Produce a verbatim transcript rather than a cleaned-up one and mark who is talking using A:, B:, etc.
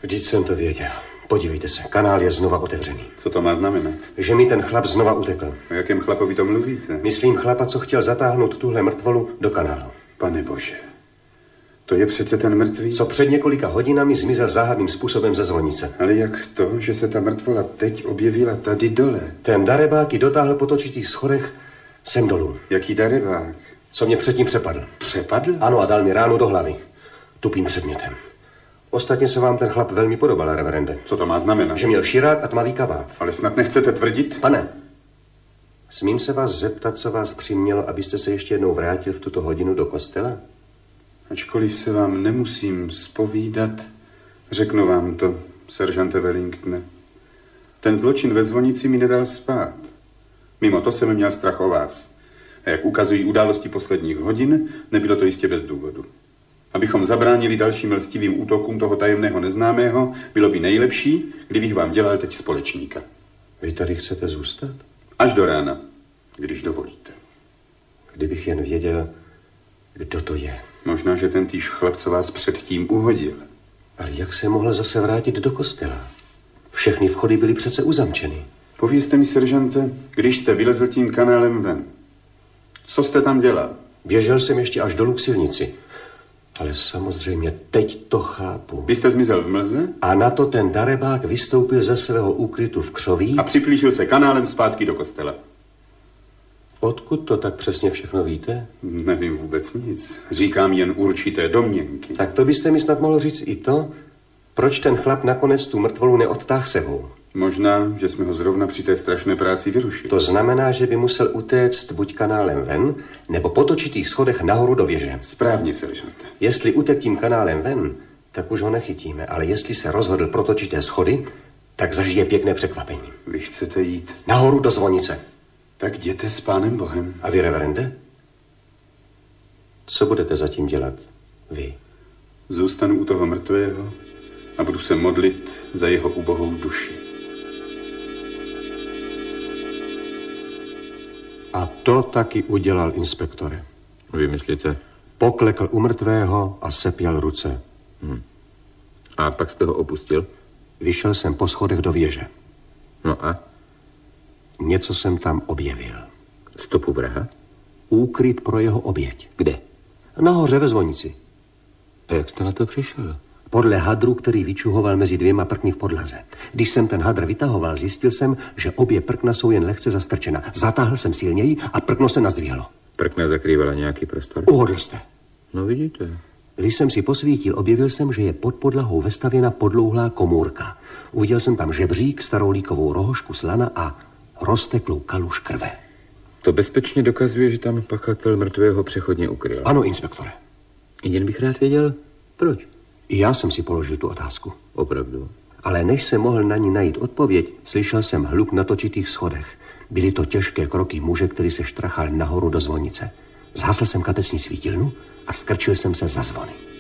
A: Vždyť jsem to věděl. Podívejte se, kanál je znova otevřený.
B: Co to má znamenat?
A: Že mi ten chlap znova utekl.
B: O jakém chlapovi to mluvíte?
A: Myslím chlapa, co chtěl zatáhnout tuhle mrtvolu do kanálu.
B: Pane bože, to je přece ten mrtvý?
A: Co před několika hodinami zmizel záhadným způsobem ze zvonice.
B: Ale jak to, že se ta mrtvola teď objevila tady dole?
A: Ten darebák ji dotáhl po točitých schodech sem dolů.
B: Jaký darebák?
A: Co mě předtím přepadl.
B: Přepadl?
A: Ano, a dal mi ránu do hlavy. Tupým předmětem. Ostatně se vám ten chlap velmi podobal, reverende.
B: Co to má znamenat?
A: Že měl širák a tmavý kabát.
B: Ale snad nechcete tvrdit?
A: Pane, smím se vás zeptat, co vás přimělo, abyste se ještě jednou vrátil v tuto hodinu do kostela?
B: Ačkoliv se vám nemusím zpovídat, řeknu vám to, seržante Wellingtone. Ten zločin ve zvonici mi nedal spát. Mimo to jsem měl strach o vás. A jak ukazují události posledních hodin, nebylo to jistě bez důvodu. Abychom zabránili dalším lstivým útokům toho tajemného neznámého, bylo by nejlepší, kdybych vám dělal teď společníka.
A: Vy tady chcete zůstat?
B: Až do rána, když dovolíte.
A: Kdybych jen věděl, kdo to je.
B: Možná, že ten týž chlap, co vás předtím uhodil.
A: Ale jak se mohl zase vrátit do kostela? Všechny vchody byly přece uzamčeny.
B: Povězte mi, seržante, když jste vylezl tím kanálem ven, co jste tam dělal?
A: Běžel jsem ještě až dolů k silnici. Ale samozřejmě teď to chápu.
B: Vy jste zmizel v mlze?
A: A na to ten darebák vystoupil ze svého úkrytu v křoví.
B: A připlížil se kanálem zpátky do kostela.
A: Odkud to tak přesně všechno víte?
B: Nevím vůbec nic. Říkám jen určité domněnky.
A: Tak to byste mi snad mohl říct i to, proč ten chlap nakonec tu mrtvolu neodtáhl sebou.
B: Možná, že jsme ho zrovna při té strašné práci vyrušili.
A: To znamená, že by musel utéct buď kanálem ven, nebo po točitých schodech nahoru do věže.
B: Správně, seržante.
A: Jestli utek tím kanálem ven, tak už ho nechytíme, ale jestli se rozhodl pro točité schody, tak zažije pěkné překvapení.
B: Vy chcete jít?
A: Nahoru do zvonice.
B: Tak jděte s pánem Bohem.
A: A vy, reverende? Co budete zatím dělat vy?
B: Zůstanu u toho mrtvého a budu se modlit za jeho ubohou duši.
A: A to taky udělal inspektore.
C: Vy myslíte?
A: Poklekl u mrtvého a sepěl ruce.
C: Hm. A pak jste ho opustil?
A: Vyšel jsem po schodech do věže.
C: No a?
A: Něco jsem tam objevil.
C: Stopu vraha?
A: Úkryt pro jeho oběť.
C: Kde?
A: Nahoře ve zvonici.
C: A jak jste na to přišel?
A: Podle hadru, který vyčuhoval mezi dvěma prkny v podlaze. Když jsem ten hadr vytahoval, zjistil jsem, že obě prkna jsou jen lehce zastrčena. Zatáhl jsem silněji a prkno se nazdvihlo.
C: Prkna zakrývala nějaký prostor?
A: Uhodl jste.
C: No vidíte.
A: Když jsem si posvítil, objevil jsem, že je pod podlahou vestavěna podlouhlá komůrka. Uviděl jsem tam žebřík, starou líkovou rohošku slana a rozteklou kaluž krve.
C: To bezpečně dokazuje, že tam pachatel mrtvého přechodně ukryl.
A: Ano, inspektore.
C: Jen bych rád věděl, proč.
A: I já jsem si položil tu otázku.
C: Opravdu.
A: Ale než jsem mohl na ní najít odpověď, slyšel jsem hluk na točitých schodech. Byly to těžké kroky muže, který se štrachal nahoru do zvonice. Zhasl jsem kapesní svítilnu a skrčil jsem se za zvony.